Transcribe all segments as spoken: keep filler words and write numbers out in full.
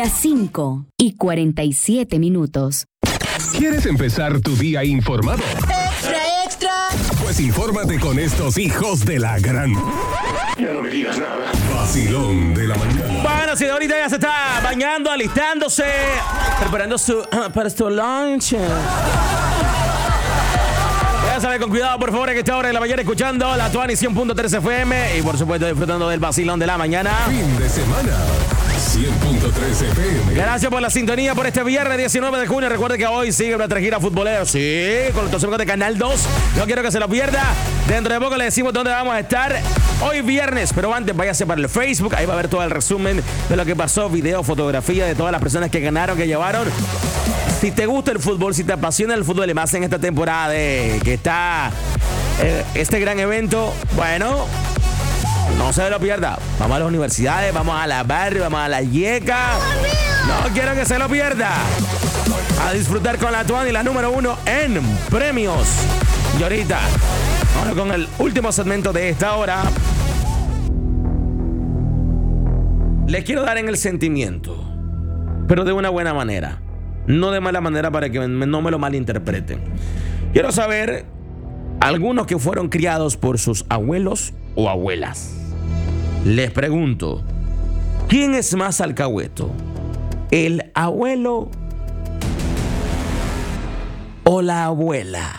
Las cinco y cuarenta y siete minutos. ¿Quieres empezar tu día informado? ¡Extra, extra! Pues infórmate con estos hijos de la gran... Ya no me digas nada. Vacilón de la mañana. Bueno, si ahorita ya se está bañando, alistándose, preparando su uh, para su lunch. Ya sabe, con cuidado, por favor, que esta hora de la mañana escuchando la Tuani cien punto tres F M y por supuesto disfrutando del vacilón de la mañana. Fin de semana. cien punto tres F M. Gracias por la sintonía por este viernes diecinueve de junio. Recuerde que hoy sigue nuestra gira futbolera. Sí, con los amigos de Canal dos. No quiero que se lo pierda. Dentro de poco le decimos dónde vamos a estar hoy viernes. Pero antes váyase para el Facebook. Ahí va a ver todo el resumen de lo que pasó. Video, fotografía de todas las personas que ganaron, que llevaron. Si te gusta el fútbol, si te apasiona el fútbol y más en esta temporada de que está eh, este gran evento, bueno, no se lo pierda. Vamos a las universidades, vamos a la barrio, vamos a la yeca. No quiero que se lo pierda. A disfrutar con la Tuani, la número uno en premios. Y ahorita, ahora con el último segmento de esta hora, les quiero dar en el sentimiento, pero de una buena manera. No de mala manera para que no me lo malinterpreten. Quiero saber, algunos que fueron criados por sus abuelos o abuelas. Les pregunto, ¿quién es más alcahueto? ¿El abuelo o la abuela?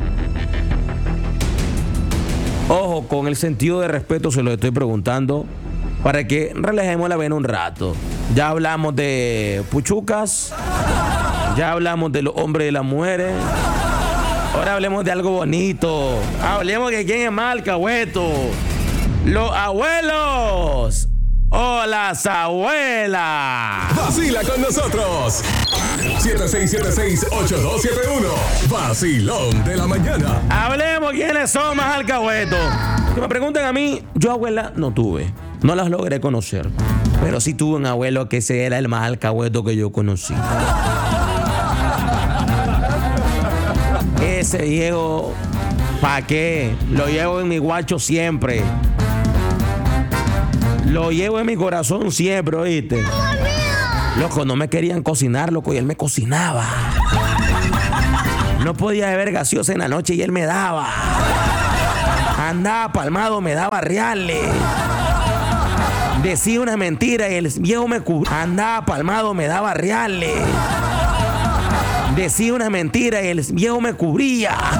Ojo, con el sentido de respeto se lo estoy preguntando para que relajemos la vena un rato. Ya hablamos de puchucas, ya hablamos de los hombres y las mujeres. Ahora hablemos de algo bonito. Hablemos de quién es más alcahueto, los abuelos o las abuelas. Vacila con nosotros. siete seis siete seis, ocho dos siete uno. Vacilón de la mañana. Hablemos quiénes son más alcahuetos. Que me pregunten a mí, yo abuela no tuve. No las logré conocer. Pero sí tuve un abuelo que ese era el más alcahueto que yo conocí. Ese viejo, ¿pa' qué? Lo llevo en mi guacho siempre. Lo llevo en mi corazón siempre, ¿oíste? Loco, no me querían cocinar, loco, y él me cocinaba. No podía beber gaseosa en la noche y él me daba. Andaba palmado, me daba reales. Decía una mentira y el viejo me cubría. Andaba palmado, me daba reales. Decía una mentira y el viejo me cubría.